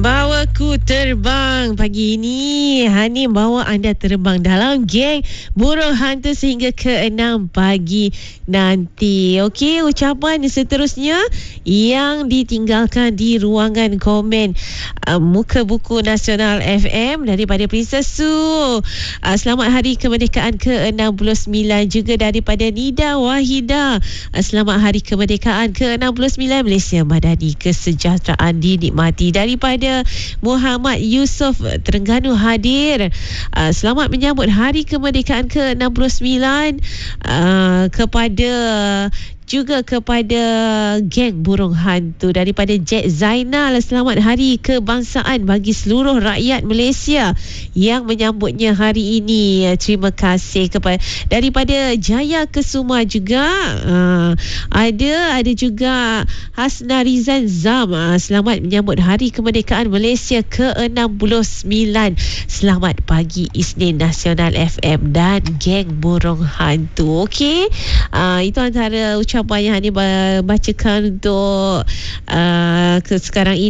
Bawaku terbang pagi ini. Hani bawa anda terbang dalam geng burung hantu sehingga ke 6 pagi nanti. Okey, ucapan seterusnya yang ditinggalkan di ruangan komen Muka Buku Nasional FM daripada Princess Su. Selamat Hari Kemerdekaan ke-69 juga daripada Nida Wahida. Selamat Hari Kemerdekaan ke-69 Malaysia Madani. Kesejahteraan dinikmati daripada Muhammad Yusof Terengganu hadir. Selamat menyambut Hari Kemerdekaan ke-69 kepada geng burung hantu daripada Jack Zainal. Selamat Hari Kebangsaan bagi seluruh rakyat Malaysia yang menyambutnya hari ini. Terima kasih daripada Jaya Kesuma juga. Ada juga Hasna Rizan Zam. Selamat menyambut Hari Kemerdekaan Malaysia ke-69. Selamat pagi Isnin Nasional FM dan geng burung hantu. Okey, itu antara ucapan yang Hani bacakan untuk sekarang ini.